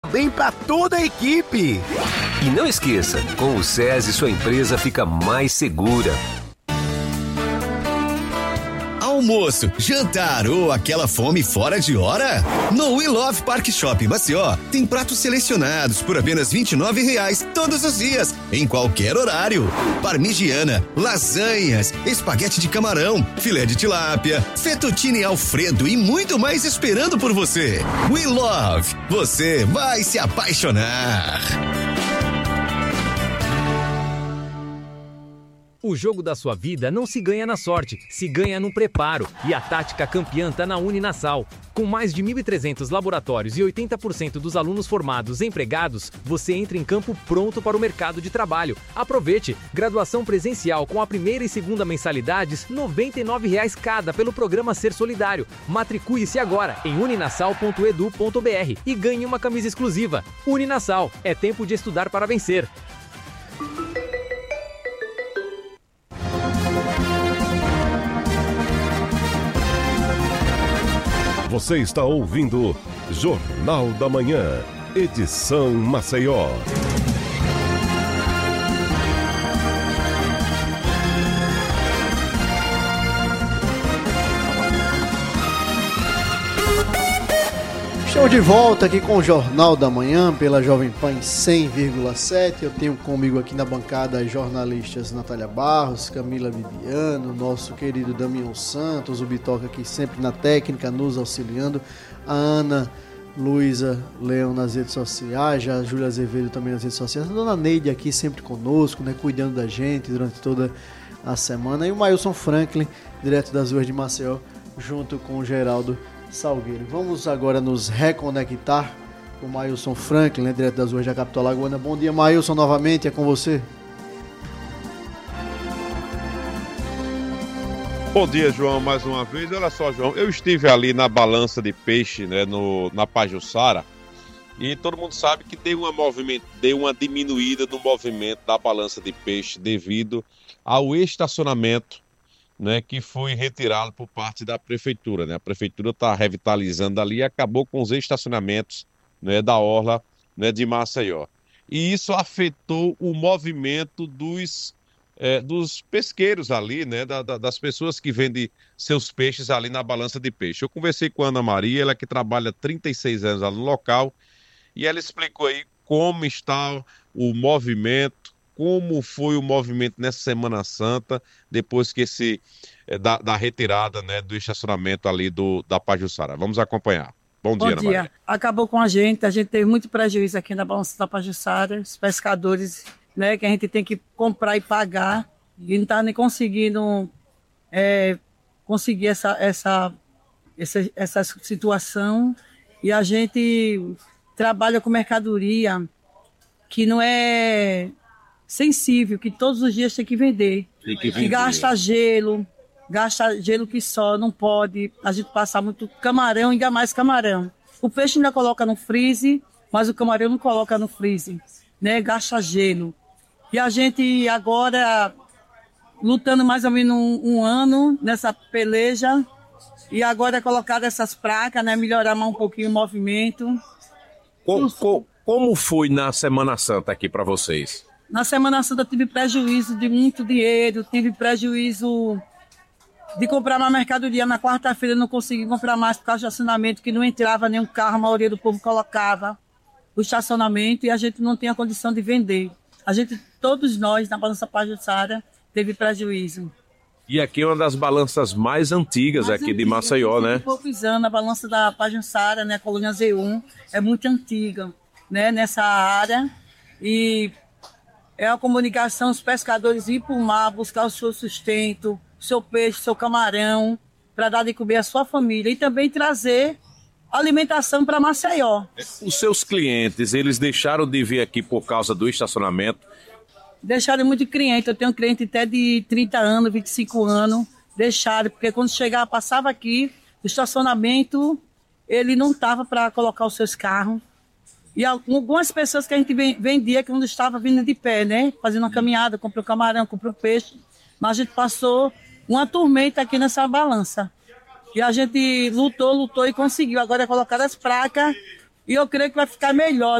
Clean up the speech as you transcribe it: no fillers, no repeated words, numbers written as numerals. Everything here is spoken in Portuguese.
bem para toda a equipe. E não esqueça, com o SESI sua empresa fica mais segura. Almoço, jantar ou aquela fome fora de hora? No We Love Park Shop Maceió tem pratos selecionados por apenas R$ 29,00 todos os dias, em qualquer horário. Parmigiana, lasanhas, espaguete de camarão, filé de tilápia, fettuccine Alfredo e muito mais esperando por você. We Love, você vai se apaixonar. O jogo da sua vida não se ganha na sorte, se ganha no preparo. E a tática campeã tá na Uninasal. Com mais de 1.300 laboratórios e 80% dos alunos formados empregados, você entra em campo pronto para o mercado de trabalho. Aproveite! Graduação presencial com a primeira e segunda mensalidades, R$ 99,00 cada pelo programa Ser Solidário. Matricule-se agora em uninasal.edu.br e ganhe uma camisa exclusiva. Uninasal, é tempo de estudar para vencer. Você está ouvindo Jornal da Manhã, edição Maceió. Estamos de volta aqui com o Jornal da Manhã pela Jovem Pan 100,7. Eu tenho comigo aqui na bancada as jornalistas Natália Barros, Camila Bibiano, nosso querido Damião Santos, o Bitoca aqui sempre na técnica, nos auxiliando, a Ana Luísa Leão nas redes sociais, a Júlia Azevedo também nas redes sociais, a Dona Neide aqui sempre conosco, né, cuidando da gente durante toda a semana, e o Mailson Franklin, direto das ruas de Maceió, junto com o Geraldo Salgueiro. Vamos agora nos reconectar com o Mailson Franklin, né, direto das ruas da capital alagoana. Bom dia, Mailson, novamente, é com você. Bom dia, João, mais uma vez. Olha só, João, eu estive ali na balança de peixe, né, na Pajuçara, e todo mundo sabe que deu uma diminuída no movimento da balança de peixe devido ao estacionamento, né, que foi retirado por parte da prefeitura, né? A prefeitura está revitalizando ali e acabou com os estacionamentos, né, da orla, né, de Maceió. E isso afetou o movimento dos pesqueiros ali, né, das pessoas que vendem seus peixes ali na balança de peixe. Eu conversei com a Ana Maria, ela que trabalha 36 anos ali no local, e ela explicou aí como está o movimento, como foi o movimento nessa Semana Santa, depois que da retirada, né, do estacionamento ali da Pajuçara. Vamos acompanhar. Bom dia, Ana Maria. Acabou com a gente teve muito prejuízo aqui na balança da Pajuçara, os pescadores, né, que a gente tem que comprar e pagar, e não está nem conseguindo conseguir essa situação, e a gente trabalha com mercadoria que não é sensível, que todos os dias tem que vender. Que gasta gelo que só, não pode a gente passar muito camarão, ainda mais camarão. O peixe ainda coloca no freezer, mas o camarão não coloca no freezer, né? Gasta gelo. E a gente agora lutando mais ou menos um ano nessa peleja, e agora é colocar essas placas, né? Melhorar mais um pouquinho o movimento. Como foi na Semana Santa aqui para vocês? Na Semana Santa tive prejuízo de muito dinheiro, tive prejuízo de comprar mais mercadoria. Na quarta-feira não consegui comprar mais por causa do estacionamento, que não entrava nenhum carro, a maioria do povo colocava o estacionamento e a gente não tinha condição de vender. Todos nós, na balança Pajuçara, teve prejuízo. E aqui é uma das balanças mais antigas aqui de Maceió, né? Poucos anos, a balança da Pajuçara, né, a colônia Z1, é muito antiga, né, nessa área. E é a comunicação, os pescadores ir para o mar, buscar o seu sustento, o seu peixe, o seu camarão, para dar de comer a sua família e também trazer alimentação para Maceió. Os seus clientes, eles deixaram de vir aqui por causa do estacionamento? Deixaram muito cliente, eu tenho cliente até de 30 anos, 25 anos, deixaram, porque quando chegava, passava aqui, o estacionamento, ele não estava para colocar os seus carros. E algumas pessoas que a gente vendia que não estava vindo de pé, né? Fazendo uma caminhada, comprou camarão, comprou peixe. Mas a gente passou uma tormenta aqui nessa balança. E a gente lutou e conseguiu. Agora é colocar as placas e eu creio que vai ficar melhor.